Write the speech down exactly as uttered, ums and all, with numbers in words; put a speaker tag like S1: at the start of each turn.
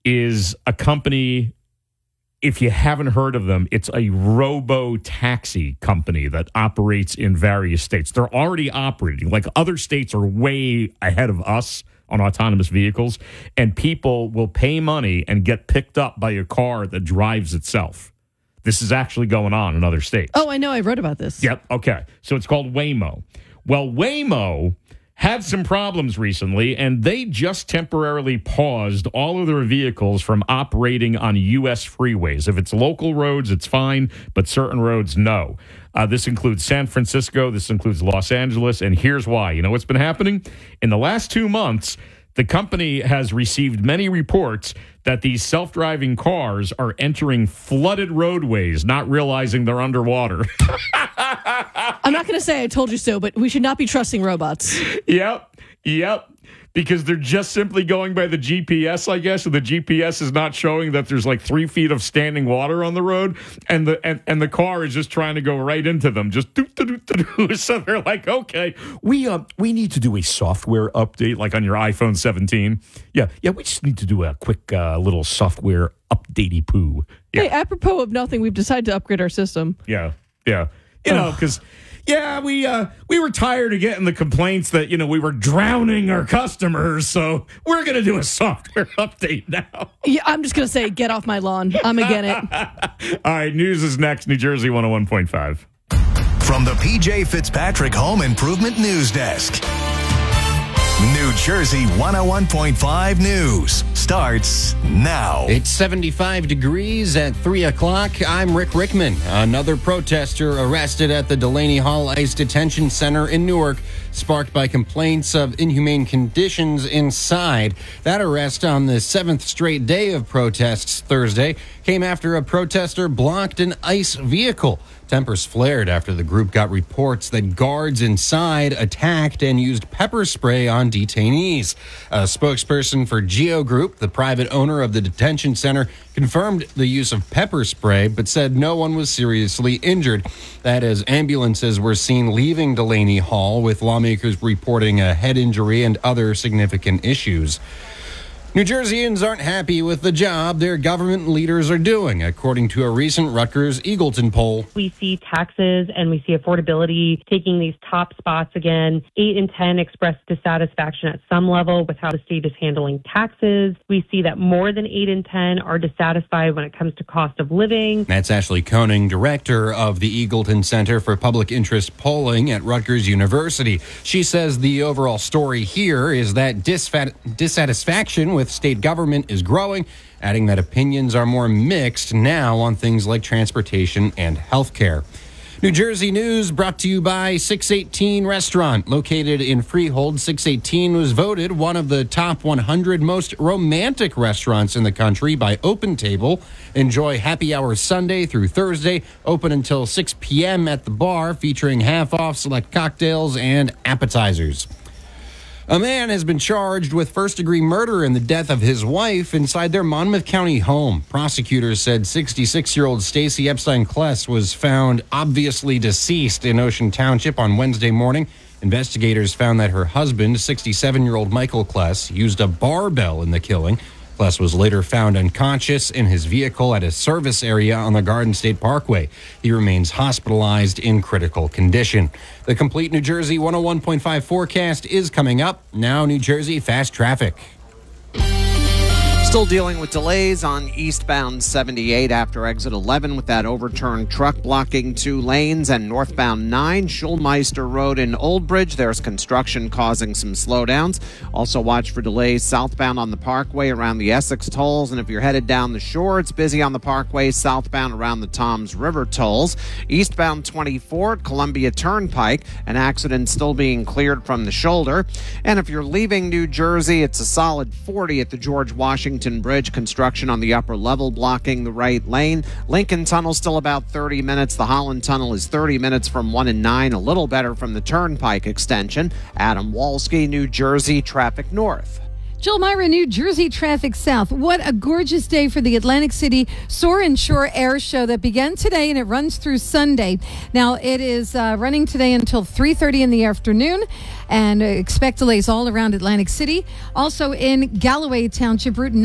S1: is a company. If you haven't heard of them, it's a robo-taxi company that operates in various states. They're already operating. Like, other states are way ahead of us on autonomous vehicles, and people will pay money and get picked up by a car that drives itself. This is actually going on in other states.
S2: Oh, I know. I wrote about this.
S1: Yep. Okay. So it's called Waymo. Well, Waymo had some problems recently, and they just temporarily paused all of their vehicles from operating on U S freeways. If it's local roads, it's fine, but certain roads, no. Uh, this includes San Francisco. This includes Los Angeles. And here's why. You know what's been happening? In the last two months, the company has received many reports that these self-driving cars are entering flooded roadways, not realizing they're underwater.
S2: I'm not going to say I told you so, but we should not be trusting robots.
S1: Yep, yep. Because they're just simply going by the G P S, I guess, and the G P S is not showing that there's like three feet of standing water on the road, and the and, and the car is just trying to go right into them. Just doo, doo, doo, doo, doo. So they're like, okay, we uh, we need to do a software update, like on your iPhone seventeen. Yeah, yeah, we just need to do a quick uh, little software updatey poo. Yeah.
S2: Hey, apropos of nothing, we've decided to upgrade our system.
S1: Yeah, yeah. You know, because, yeah, we uh, we were tired of getting the complaints that, you know, we were drowning our customers, so we're going to do a software update now.
S2: Yeah, I'm just going to say, get off my lawn. I'm again it.
S1: All right, news is next. New Jersey one oh one point five.
S3: From the P J Fitzpatrick Home Improvement News Desk. New Jersey one oh one point five News starts now.
S4: It's seventy-five degrees at three o'clock. I'm Rick Rickman. Another protester arrested at the Delaney Hall ICE Detention Center in Newark, sparked by complaints of inhumane conditions inside. That arrest on the seventh straight day of protests Thursday came after a protester blocked an ICE vehicle. Tempers flared after the group got reports that guards inside attacked and used pepper spray on detainees. A spokesperson for Geo Group, the private owner of the detention center, confirmed the use of pepper spray, but said no one was seriously injured. That as ambulances were seen leaving Delaney Hall, with lawmakers reporting a head injury and other significant issues. New Jerseyans aren't happy with the job their government leaders are doing, according to a recent Rutgers Eagleton poll.
S5: We see taxes and we see affordability taking these top spots again. Eight in ten express dissatisfaction at some level with how the state is handling taxes. We see that more than eight in ten are dissatisfied when it comes to cost of living.
S4: That's Ashley Koenig, director of the Eagleton Center for Public Interest Polling at Rutgers University. She says the overall story here is that disfat- dissatisfaction with state government is growing, adding that opinions are more mixed now on things like transportation and health care. New Jersey news brought to you by six eighteen Restaurant. Located in Freehold, six eighteen was voted one of the top one hundred most romantic restaurants in the country by OpenTable. Enjoy happy hour Sunday through Thursday, open until six p.m. at the bar, featuring half-off select cocktails and appetizers. A man has been charged with first-degree murder in the death of his wife inside their Monmouth County home. Prosecutors said sixty-six-year-old Stacy Epstein-Kless was found obviously deceased in Ocean Township on Wednesday morning. Investigators found that her husband, sixty-seven-year-old Michael Kless, used a barbell in the killing. Kless was later found unconscious in his vehicle at a service area on the Garden State Parkway. He remains hospitalized in critical condition. The complete New Jersey one oh one point five forecast is coming up. Now, New Jersey fast traffic.
S6: Still dealing with delays on eastbound seventy-eight after exit eleven with that overturned truck blocking two lanes, and northbound nine, Schulmeister Road in Old Bridge. There's construction causing some slowdowns. Also watch for delays southbound on the Parkway around the Essex tolls, and if you're headed down the shore, it's busy on the Parkway southbound around the Toms River tolls. Eastbound twenty-four at Columbia Turnpike, an accident still being cleared from the shoulder. And if you're leaving New Jersey, it's a solid forty at the George Washington Bridge. Construction on the upper level blocking the right lane. Lincoln Tunnel still about thirty minutes. The Holland Tunnel is thirty minutes from one and nine, a little better from the Turnpike extension. Adam Walski, New Jersey, traffic north.
S7: Jill Myra, New Jersey, traffic south. What a gorgeous day for the Atlantic City Soar and Shore Air Show that began today and it runs through Sunday. Now, it is uh, running today until three thirty in the afternoon, and uh, expect delays all around Atlantic City. Also in Galloway Township, Route